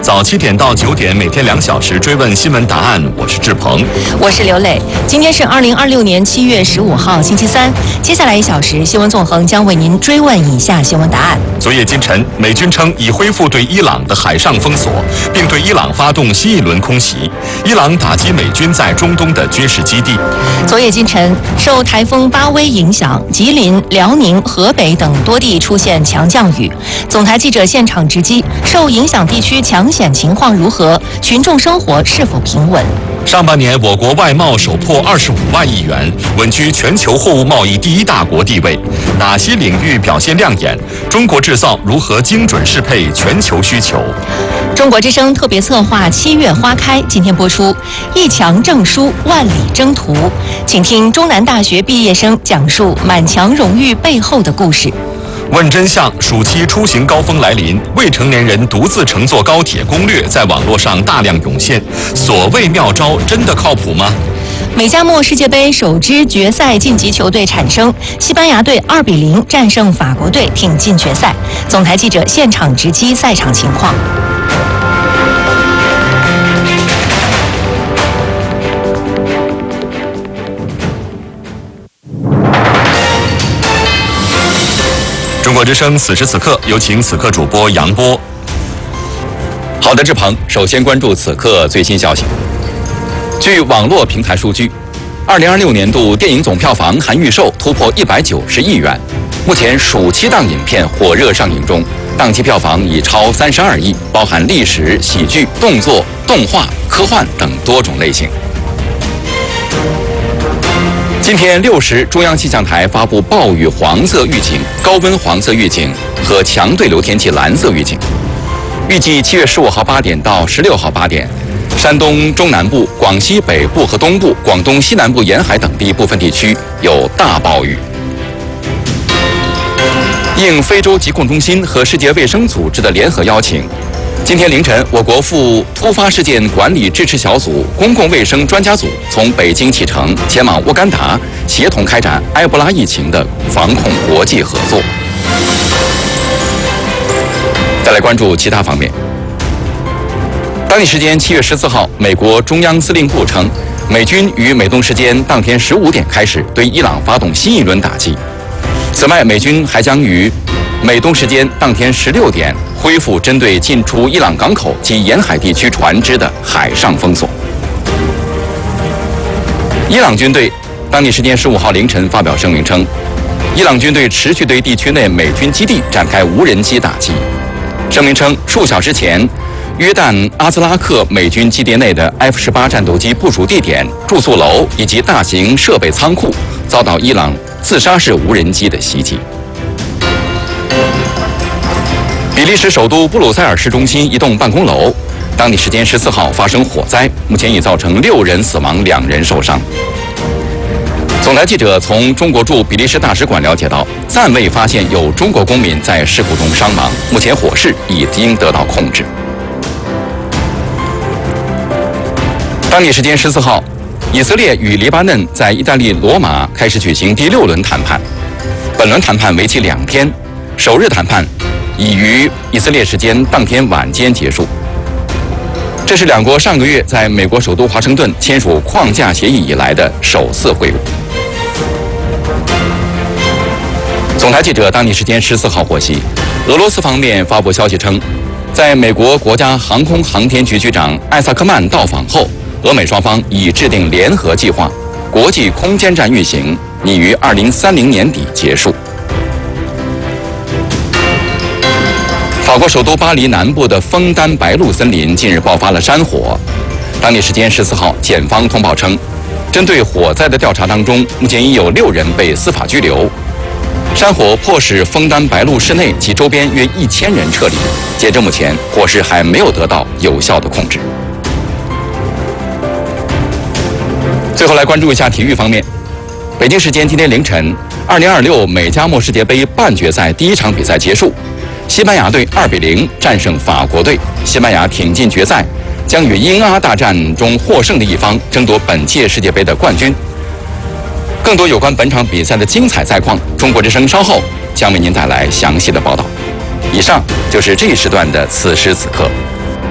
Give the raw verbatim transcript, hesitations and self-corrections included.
早七点到九点，每天两小时追问新闻答案。我是志鹏， 我是刘磊。今天是二零二六年七月十五号，星期三。接下来一小时，新闻纵横将为您追问以下新闻答案。 昨夜今晨，美军称已恢复对伊朗的海上封锁，并对伊朗发动新一轮空袭。伊朗打击美军在中东的军事基地。 昨夜今晨，受台风巴威影响，吉林、辽宁、河北等多地出现强降雨。总台记者现场直击，受影响地区抢险情况如何？群众生活是否平稳？ 上半年，我国外贸首破二十五万亿元，稳居全球货物贸易第一大国地位。哪些领域表现亮眼？中国制造如何精准适配全球需求？ 中国之声特别策划《七月花开》今天播出，一墙证书，万里征途。请听中南大学毕业生讲述满墙荣誉背后的故事。 问真相，暑期出行高峰来临，未成年人独自乘坐高铁攻略在网络上大量涌现，所谓妙招真的靠谱吗？ 美加墨世界杯首支决赛晋级球队产生，西班牙队二比零战胜法国队，挺进决赛。总台记者现场直击赛场情况。 中国之声此时此刻，有请此刻主播杨波。 好的，志鹏，首先关注此刻最新消息。据网络平台数据，二零二六年度电影总票房含预售突破一百九十亿元。目前暑期档影片火热上映中，档期票房已超三十二亿，包含历史、喜剧、动作、动画、科幻等多种类型。今天六时，中央气象台发布暴雨黄色预警、高温黄色预警和强对流天气蓝色预警。预计七月十五号八点到十六号八点，山东中南部、广西北部和东部、广东西南部沿海等地部分地区有大暴雨。应非洲疾控中心和世界卫生组织的联合邀请，今天凌晨，我国赴突发事件管理支持小组公共卫生专家组从北京启程，前往乌干达，协同开展埃博拉疫情的防控国际合作。再来关注其他方面。当地时间七月十四号，美国中央司令部称，美军于美东时间当天十五点开始对伊朗发动新一轮打击。此外，美军还将于美东时间当天十六点恢复针对进出伊朗港口及沿海地区船只的海上封锁。伊朗军队当地时间十五号凌晨发表声明称，伊朗军队持续对地区内美军基地展开无人机打击。声明称，数小时前，约旦阿兹拉克美军基地内的 F 十八 战斗机部署地点、住宿楼以及大型设备仓库遭到伊朗自杀式无人机的袭击。比利时首都布鲁塞尔市中心一栋办公楼，当地时间十四号发生火灾，目前已造成六人死亡，两人受伤。总台记者从中国驻比利时大使馆了解到，暂未发现有中国公民在事故中伤亡，目前火势已经得到控制。当地时间十四号，以色列与黎巴嫩在意大利罗马开始举行第六轮谈判，本轮谈判为期两天，首日谈判已于以色列时间当天晚间结束。这是两国上个月在美国首都华盛顿签署框架协议以来的首次会晤。总台记者当地时间十四号获悉，俄罗斯方面发布消息称，在美国国家航空航天局局长艾萨克曼到访后，俄美双方已制定联合计划，国际空间站运行拟于二零三零年底结束。法国首都巴黎南部的枫丹白露森林近日爆发了山火。当地时间十四号，检方通报称，针对火灾的调查当中，目前已有六人被司法拘留。山火迫使枫丹白露市内及周边约一千人撤离。截至目前，火势还没有得到有效的控制。最后来关注一下体育方面。北京时间今天凌晨，二零二六美加墨世界杯半决赛第一场比赛结束，西班牙队二比零战胜法国队，西班牙挺进决赛，将与英阿大战中获胜的一方争夺本届世界杯的冠军。更多有关本场比赛的精彩赛况，中国之声稍后将为您带来详细的报道。以上就是这一时段的此时此刻。